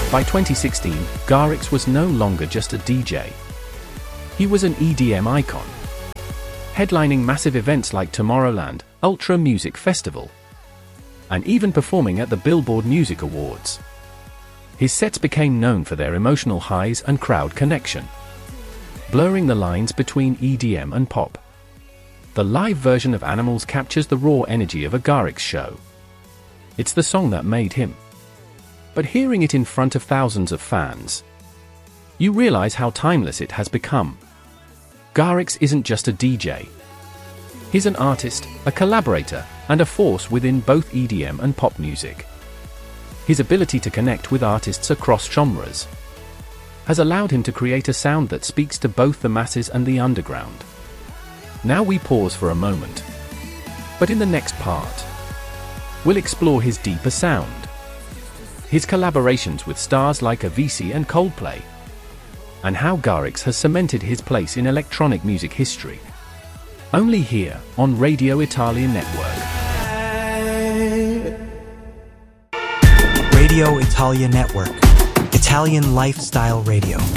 By 2016, Garrix was no longer just a DJ. He was an EDM icon, headlining massive events like Tomorrowland, Ultra Music Festival, and even performing at the Billboard Music Awards. His sets became known for their emotional highs and crowd connection, blurring the lines between EDM and pop. The live version of Animals captures the raw energy of a Garrix show. It's the song that made him. But hearing it in front of thousands of fans, you realize how timeless it has become. Garrix isn't just a DJ. He's an artist, a collaborator, and a force within both EDM and pop music. His ability to connect with artists across genres has allowed him to create a sound that speaks to both the masses and the underground. Now we pause for a moment. But in the next part, we'll explore his deeper sound, his collaborations with stars like Avicii and Coldplay, and how Garrix has cemented his place in electronic music history. Only here, on Radio Italia Network. Radio Italia Network. Italian Lifestyle Radio.